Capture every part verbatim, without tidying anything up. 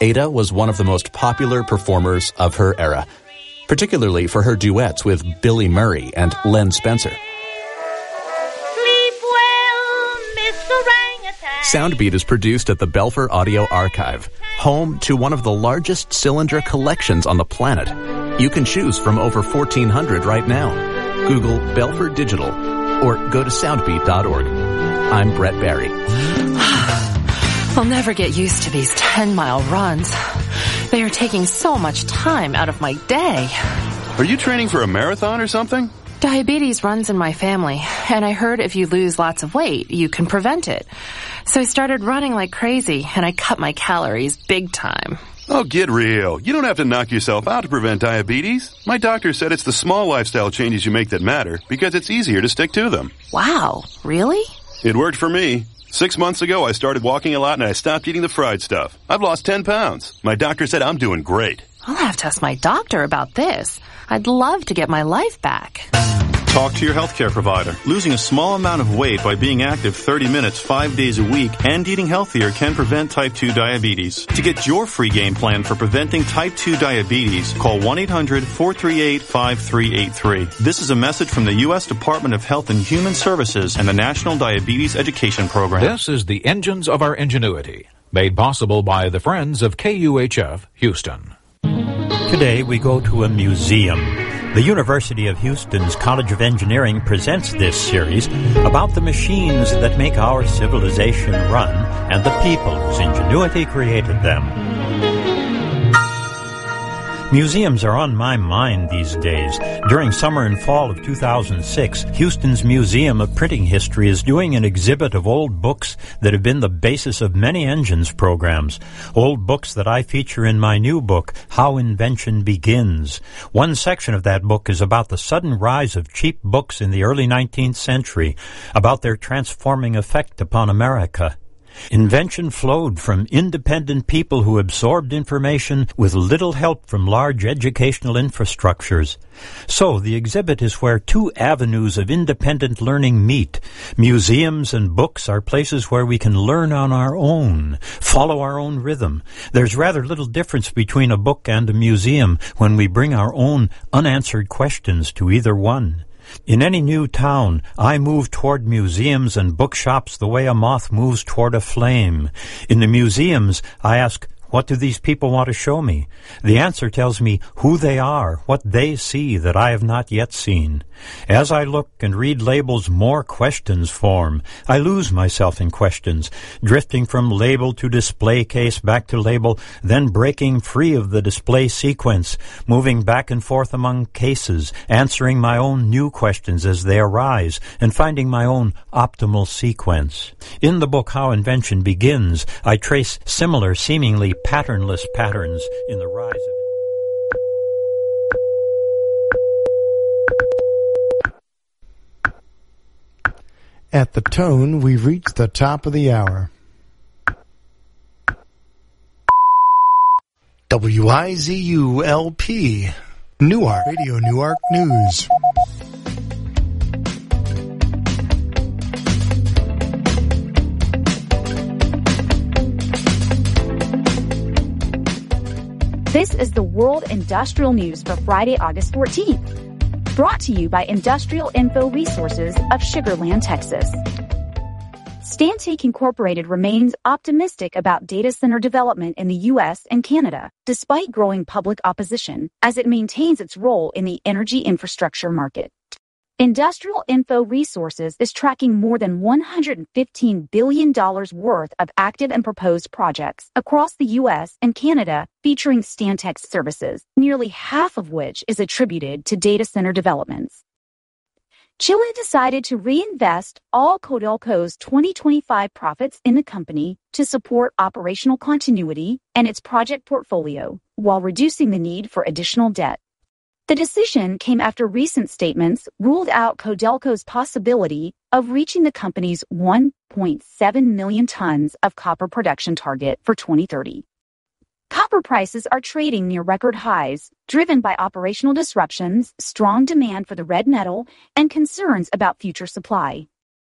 Ada was one of the most popular performers of her era, particularly for her duets with Billy Murray and Len Spencer. Sleep well, Mister Orangutan. Soundbeat is produced at the Belfer Audio Archive, home to one of the largest cylinder collections on the planet. You can choose from over fourteen hundred right now. Google Belfer Digital or go to soundbeat dot org. I'm Brett Barry. I'll never get used to these ten-mile runs. They are taking so much time out of my day. Are you training for a marathon or something? Diabetes runs in my family, and I heard if you lose lots of weight, you can prevent it. So I started running like crazy, and I cut my calories big time. Oh, get real. You don't have to knock yourself out to prevent diabetes. My doctor said it's the small lifestyle changes you make that matter because it's easier to stick to them. Wow, really? It worked for me. Six months ago, I started walking a lot and I stopped eating the fried stuff. I've lost ten pounds. My doctor said I'm doing great. I'll have to ask my doctor about this. I'd love to get my life back. Talk to your healthcare provider. Losing a small amount of weight by being active thirty minutes, five days a week, and eating healthier can prevent type two diabetes. To get your free game plan for preventing type two diabetes, call one eight hundred four three eight five three eight three. This is a message from the U S Department of Health and Human Services and the National Diabetes Education Program. This is the Engines of Our Ingenuity, made possible by the Friends of K U H F Houston. Today we go to a museum. The University of Houston's College of Engineering presents this series about the machines that make our civilization run and the people whose ingenuity created them. Museums are on my mind these days. During summer and fall of two thousand six, Houston's Museum of Printing History is doing an exhibit of old books that have been the basis of many engines programs. Old books that I feature in my new book, How Invention Begins. One section of that book is about the sudden rise of cheap books in the early nineteenth century, about their transforming effect upon America. Invention flowed from independent people who absorbed information with little help from large educational infrastructures. So the exhibit is where two avenues of independent learning meet. Museums and books are places where we can learn on our own, follow our own rhythm. There's rather little difference between a book and a museum when we bring our own unanswered questions to either one. In any new town, I move toward museums and bookshops the way a moth moves toward a flame. In the museums, I ask, what do these people want to show me? The answer tells me who they are, what they see that I have not yet seen. As I look and read labels, more questions form. I lose myself in questions, drifting from label to display case, back to label, then breaking free of the display sequence, moving back and forth among cases, answering my own new questions as they arise, and finding my own optimal sequence. In the book How Invention Begins, I trace similar, seemingly patternless patterns in the rise of At the tone, we've reached the top of the hour. W I Z U L P, Newark, Radio Newark News. This is the World Industrial News for Friday, August fourteenth. Brought to you by Industrial Info Resources of Sugar Land, Texas. Stantec Incorporated remains optimistic about data center development in the U S and Canada, despite growing public opposition, as it maintains its role in the energy infrastructure market. Industrial Info Resources is tracking more than one hundred fifteen billion dollars worth of active and proposed projects across the U S and Canada featuring Stantec's services, nearly half of which is attributed to data center developments. Chile decided to reinvest all Codelco's twenty twenty-five profits in the company to support operational continuity and its project portfolio, while reducing the need for additional debt. The decision came after recent statements ruled out Codelco's possibility of reaching the company's one point seven million tons of copper production target for twenty thirty. Copper prices are trading near record highs, driven by operational disruptions, strong demand for the red metal, and concerns about future supply.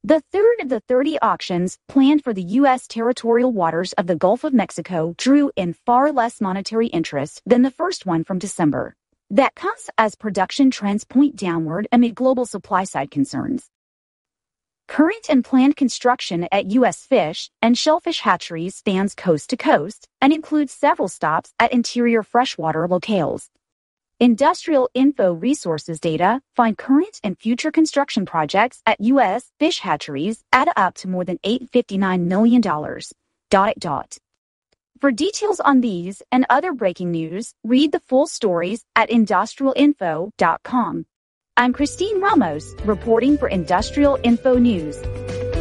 The third of the thirty auctions planned for the U S territorial waters of the Gulf of Mexico drew in far less monetary interest than the first one from December. That comes as production trends point downward amid global supply-side concerns. Current and planned construction at U S fish and shellfish hatcheries spans coast to coast and includes several stops at interior freshwater locales. Industrial Info Resources data find current and future construction projects at U S fish hatcheries add up to more than eight hundred fifty-nine million dollars. Dot dot. For details on these and other breaking news, read the full stories at industrial info dot com. I'm Christine Ramos, reporting for Industrial Info News.